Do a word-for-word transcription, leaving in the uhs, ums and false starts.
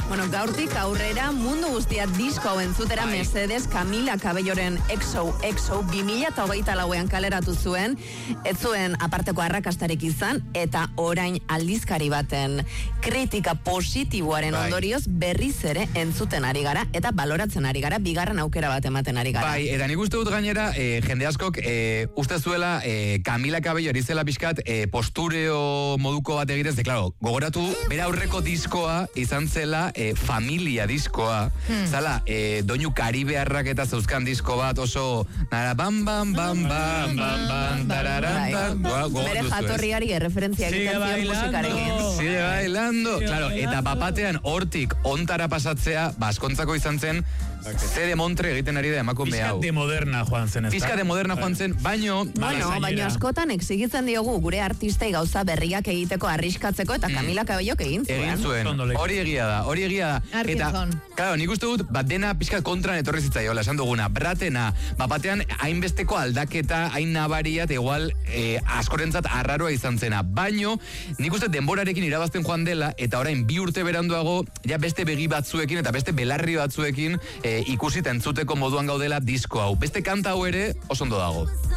Bueno, gaurtik aurrera mundu guztia disko hau entzutera Bai. Mercedes Camila Cabelloren Exo, Exo bi mila hogeita lauean kaleratu zuen, ez zuen aparteko arrakastarik izan, eta orain aldizkari baten kritika positiboaren Bai. ondorioz berriz ere entzuten ari gara, eta baloratzen ari gara, bigarren aukera bat ematen ari gara. Bai, eta nik uste dut gainera, eh, jende askok, eh, uste zuela, eh, Camila Cabello erizela pixkat, eh, postureo moduko bat egitez, de, claro, gogoratu, bera aurreko diskoa izan zela, eh, familia diskoa, hmm. zala, eh, doinu karibearrak eta zeuzkan disko bat oso, nara, bam, bam, bam, bam, bam, bam, dararan, bere jatorriari erreferentzia egiten zion musikarekin. Sigue bailando. Claro, eta papatean hortik ontara pasatzea, baskontzako izan zen, ze de montre egiten ari da emakume hau. Pizka de moderna joan zen, ez da? Pizka de moderna joan zen, baino... Bueno, baino askotan exigitzen diogu gure artistei gauza berriak egiteko, arriskatzeko, eta Camila Cabellok egin zuen. Egin zuen, hori egia da, hori egia da. Eta, claro, nik uste dut, bat dena pizka kontran etorri zitzaiola, esan duguna, bratena, bapatean hainbesteko aldaketa, hain nabaria, eta igual eh, askorentzat arraroa izan zena. Baino, nik uste denborarekin irabazten joan dela, eta orain bi urte beranduago, ja beste begi batzuekin, eta beste belarri batzuekin, eh, ikusita entzuteko moduan gaudela disko hau. Beste kanta hau ere, oso ondo dago.